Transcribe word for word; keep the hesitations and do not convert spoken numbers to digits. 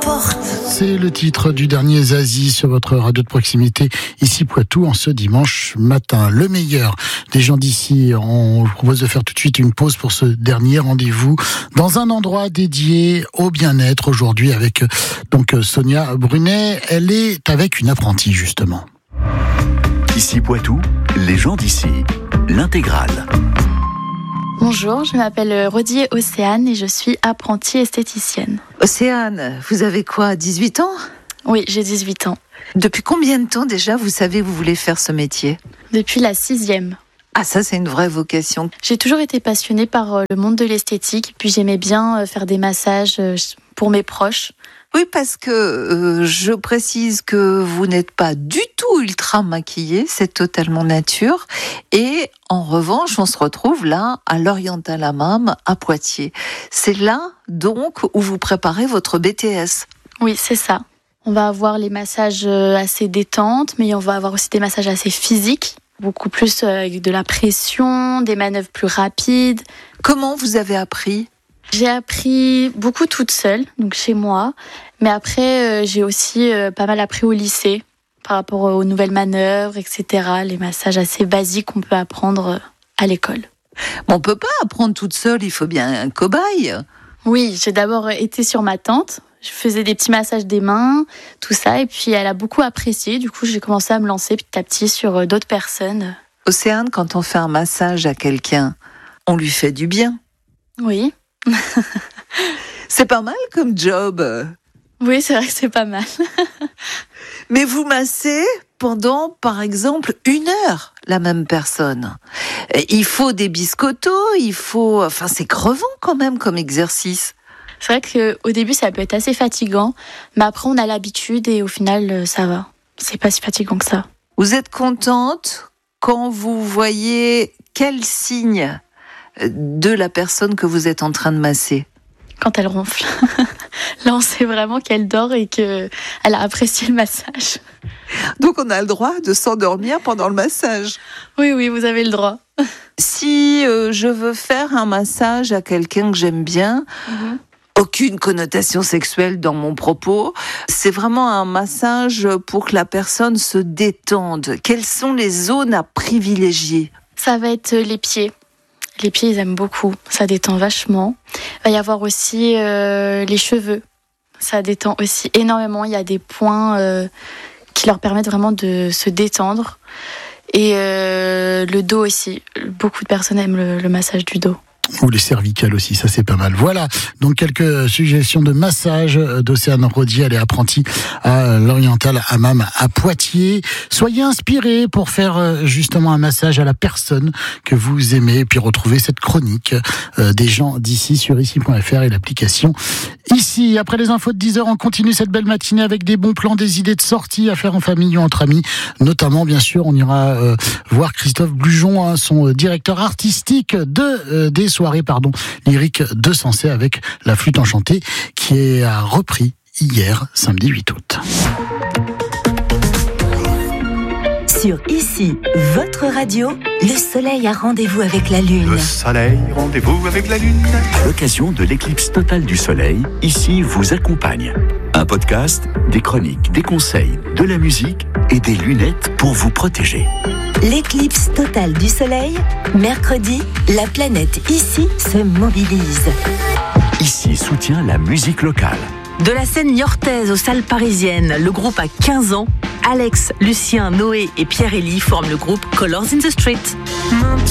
porte. C'est le titre du dernier Zazie sur votre radio de proximité, ici Poitou, en ce dimanche matin. Le meilleur des gens d'ici. On vous propose de faire tout de suite une pause pour ce dernier rendez-vous dans un endroit dédié au bien-être aujourd'hui avec donc Sonia Brunet. Elle est avec une apprentie justement. Ici Poitou, les gens d'ici, l'intégrale. Bonjour, je m'appelle Rodier Océane et je suis apprentie esthéticienne. Océane, vous avez quoi, dix-huit ans ? Oui, j'ai dix-huit ans. Depuis combien de temps déjà vous savez que vous voulez faire ce métier ? Depuis la sixième. Ah, ça c'est une vraie vocation. J'ai toujours été passionnée par le monde de l'esthétique, puis j'aimais bien faire des massages pour mes proches. Oui, parce que euh, je précise que vous n'êtes pas du tout ultra maquillée, c'est totalement nature. Et en revanche, on se retrouve là, à l'Oriental Hammam, à Poitiers. C'est là, donc, où vous préparez votre B T S. Oui, c'est ça. On va avoir les massages assez détentes, mais on va avoir aussi des massages assez physiques. Beaucoup plus avec de la pression, des manœuvres plus rapides. Comment vous avez appris ? J'ai appris beaucoup toute seule, donc chez moi. Mais après, euh, j'ai aussi euh, pas mal appris au lycée, par rapport aux nouvelles manœuvres, et cetera. Les massages assez basiques qu'on peut apprendre à l'école. On peut pas apprendre toute seule, il faut bien un cobaye. Oui, j'ai d'abord été sur ma tante. Je faisais des petits massages des mains, tout ça. Et puis, elle a beaucoup apprécié. Du coup, j'ai commencé à me lancer petit à petit sur d'autres personnes. Océane, quand on fait un massage à quelqu'un, on lui fait du bien. Oui. C'est pas mal comme job. Oui, c'est vrai que c'est pas mal. Mais vous massez pendant, par exemple, une heure la même personne. Il faut des biscottos, il faut... Enfin, c'est crevant quand même comme exercice. C'est vrai qu'au début, ça peut être assez fatigant, mais après, on a l'habitude et au final, ça va. C'est pas si fatigant que ça. Vous êtes contente quand vous voyez quel signe de la personne que vous êtes en train de masser ? Quand elle ronfle. Là, on sait vraiment qu'elle dort et qu'elle a apprécié le massage. Donc, on a le droit de s'endormir pendant le massage. Oui, oui, vous avez le droit. Si euh, je veux faire un massage à quelqu'un que j'aime bien, mm-hmm. aucune connotation sexuelle dans mon propos, c'est vraiment un massage pour que la personne se détende. Quelles sont les zones à privilégier ? Ça va être les pieds. Les pieds, ils aiment beaucoup. Ça détend vachement. Il va y avoir aussi euh, les cheveux. Ça détend aussi énormément. Il y a des points euh, qui leur permettent vraiment de se détendre. Et euh, le dos aussi. Beaucoup de personnes aiment le, le massage du dos. Ou les cervicales aussi, ça c'est pas mal. Voilà, donc quelques suggestions de massage d'Océane Rodier. Elle est apprentie à l'Oriental Hammam à Poitiers. Soyez inspirés pour faire justement un massage à la personne que vous aimez et puis retrouver cette chronique des gens d'ici sur ici point f r et l'application Ici. Après les infos de dix heures, on continue cette belle matinée avec des bons plans, des idées de sortie à faire en famille ou entre amis. Notamment, bien sûr, on ira euh, voir Christophe Blujon, hein, son directeur artistique de euh, des soirée pardon, lyrique de Sensé avec la flûte enchantée qui a repris hier, samedi huit août. Sur Ici, votre radio, le soleil a rendez-vous avec la lune. Le soleil, rendez-vous avec la lune. À l'occasion de l'éclipse totale du soleil, Ici vous accompagne. Un podcast, des chroniques, des conseils, de la musique et des lunettes pour vous protéger. L'éclipse totale du soleil, mercredi, la planète Ici se mobilise. Ici soutient la musique locale. De la scène niortaise aux salles parisiennes, le groupe a quinze ans. Alex, Lucien, Noé et Pierre-Élie forment le groupe Colors in the Street.